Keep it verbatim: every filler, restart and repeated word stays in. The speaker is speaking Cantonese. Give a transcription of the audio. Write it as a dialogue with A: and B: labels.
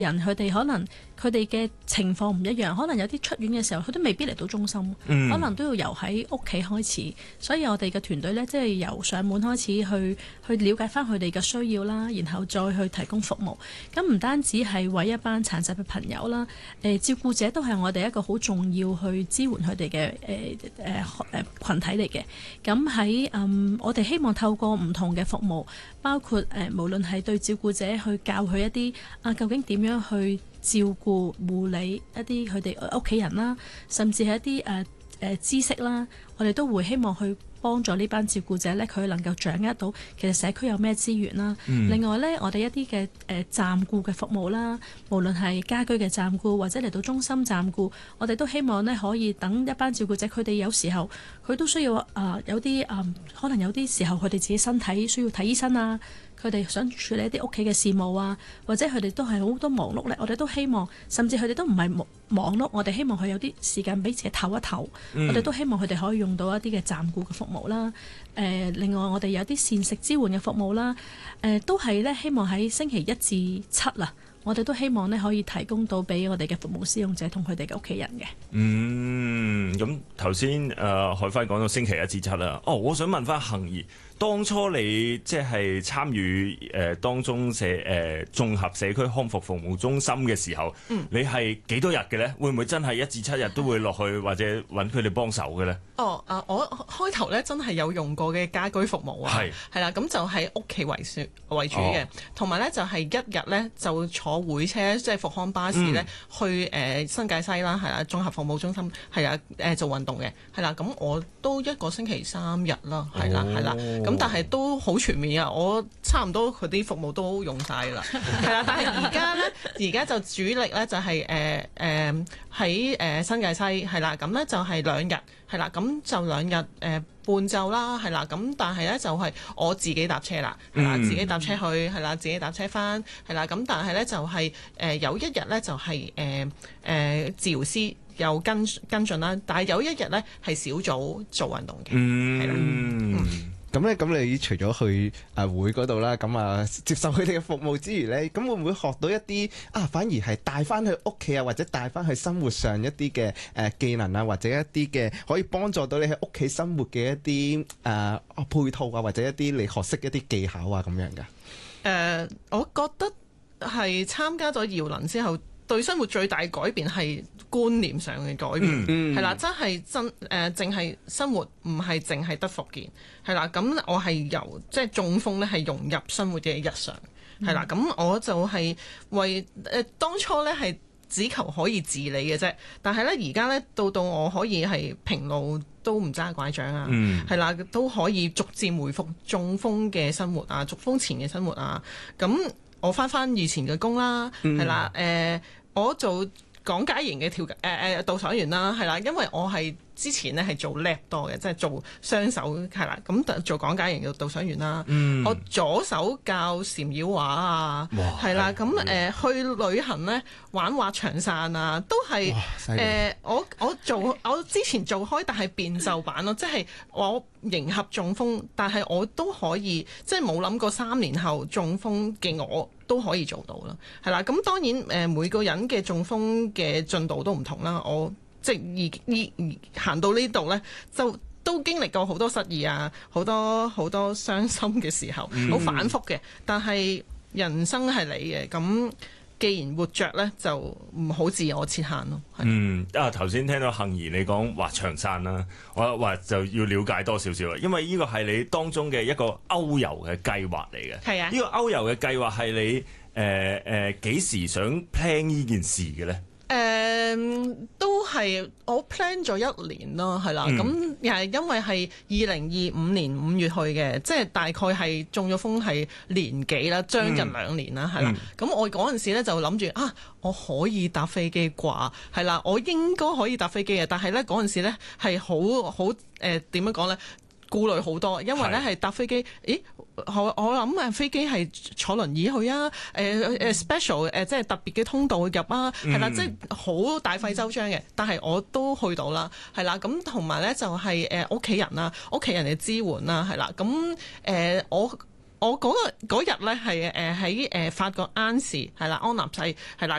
A: 人佢哋可能佢哋嘅情況唔一樣，可能有啲出院嘅時候佢都未必嚟到中心，嗯、可能都要由喺屋企開始。所以我哋嘅團隊呢，即係由上門開始去去了解翻佢哋嘅需要啦，然後再去提供服務。咁唔單止係為一班殘疾嘅朋友啦，誒、呃、照顧者都係我哋一個好重要去支援佢哋嘅誒誒誒羣體嚟嘅。咁喺嗯，我哋希望透過唔同嘅服務，包括誒、呃、無論係對照顧者去教佢一啲啊，究竟點樣去照顧護理一啲佢哋屋企人啦，甚至係一啲誒誒知識啦，我哋都會希望去幫助呢班照顧者咧，佢能夠掌握到其實社區有咩資源啦。嗯、另外咧，我哋一啲嘅誒暫顧嘅服務啦，無論係家居嘅暫顧或者嚟到中心暫顧，我哋都希望咧可以等一班照顧者，佢哋有時候佢都需要啊、呃、有啲啊、呃、可能有啲時候佢哋自己身體需要睇醫生啊。佢哋想處理一啲屋企嘅事務啊，或者佢哋都係好多忙碌咧，我哋都希望，甚至佢哋都唔係忙忙碌，我哋希望佢有啲時間俾自己唞一唞。嗯、我哋都希望佢哋可以用到一啲嘅暫顧嘅服務啦。誒、呃，另外我哋有啲膳食支援嘅服務啦。誒、呃，都係咧希望喺星期一至七啊，我哋都希望咧可以提供到俾我哋嘅服務使用者同佢哋嘅屋企人嘅。
B: 嗯，咁頭先誒海輝講到星期一至七啦。哦，我想問翻杏兒。當初你即係參與誒、呃、當中社誒、呃、綜合社區康復服務中心嘅時候，嗯、你係幾多日嘅咧？會唔會真係一至七日都會落去或者揾佢哋幫手嘅咧？
C: 哦，啊，我開頭咧真係有用過嘅家居服務啊，係係啦，咁就喺屋企為主為主嘅，同埋咧就係一日咧就坐會車即係復康巴士咧、嗯、去誒、呃、新界西啦，係啦，綜合服務中心係啊誒做運動嘅，係啦，咁我都一個星期三日啦，係啦係啦。咁但係都好全面啊！我差唔多佢啲服務都用晒啦，係啦。但係而家咧，而家就主力咧就係誒誒喺誒新界西係啦，咁咧就係兩日係啦，咁就兩日誒、呃、半晝啦，係啦。咁但係咧就係我自己搭車啦，係啦，自己搭車去係啦，自己搭車翻係啦。咁但係咧就係、是、誒、呃、有一日咧就係誒誒治療師有跟跟進啦，但係有一日咧係小組做運動嘅，係啦。嗯嗯
D: 咁咧，咁你除咗去誒會嗰度啦，咁啊接受佢哋嘅服務之餘咧，咁會唔會學到一啲啊？反而係帶翻去屋企啊，或者帶翻去生活上一啲嘅誒技能啊，或者一啲嘅可以幫助到你喺屋企生活嘅一啲誒、呃、配套啊，或者一啲你學識一啲技巧啊咁樣噶？誒、
C: 呃，我覺得係參加咗耀能之後，對生活最大改變係觀念上嘅改變，係、嗯、啦，真係真誒，淨係生活唔係淨係得復健，係啦，咁我係由即係中風咧係融入生活嘅日常，係、嗯、啦，咁我就係為誒、呃、當初咧係只求可以自理嘅啫，但係咧而家咧到到我可以係平路都唔揸拐杖啊，係、嗯、啦，都可以逐漸回復中風嘅生活啊，中風前嘅生活啊，咁我翻翻以前嘅工啦，係、嗯、啦，誒、呃、我做講解型嘅調誒誒導賞員啦，係啦，因為我係之前咧係做 lab 多嘅，即係做雙手係啦，咁做講解型嘅導賞員啦。嗯、我左手教禪繞畫啊，係啦，咁誒、呃、去旅行咧玩滑翔傘啊，都係誒、呃、我我做我之前做開，但係變奏版咯，即係我迎合中風，但係我都可以即係冇諗過三年後中風嘅我都可以做到啦，係啦，咁當然誒、呃、每個人嘅中風嘅進度都唔同啦，我即係而而行到呢度咧，就都經歷過好多失意啊，好多好多傷心嘅時候，好、嗯、反覆嘅。但係人生係你嘅，咁既然活着咧，就唔好自我設限咯。
B: 嗯，啊頭先聽到杏兒你講滑翔傘啦，我話就要了解多少少啦，因為呢個係你當中嘅一個歐遊嘅計劃嚟嘅。係啊，呢個歐遊嘅計劃係你誒誒幾時想 plan 呢件事嘅咧？
C: 誒、嗯、都係我 plan 咗一年咯，係啦，咁又係因為係二零二五年五月去嘅，即係大概係中咗風係年幾啦，將近兩年啦，係啦。咁、嗯、我嗰陣時咧就諗住啊，我可以搭飛機啩，係啦，我應該可以搭飛機嘅，但係咧嗰陣時咧係好好誒點樣講咧？顧慮好多，因為咧係搭飛機，咦？我我諗誒飛機係坐輪椅去啊，誒、呃、誒 special 誒、呃、即係特別嘅通道去入啊，係啦、嗯，即係好大費周章嘅，但係我都去到啦，係啦，咁同埋咧就係誒屋企人啊，屋企人嘅支援啦，係啦，咁誒、呃、我我嗰、嗰個嗰日咧係誒喺誒法國安士係啦，安納西係啦，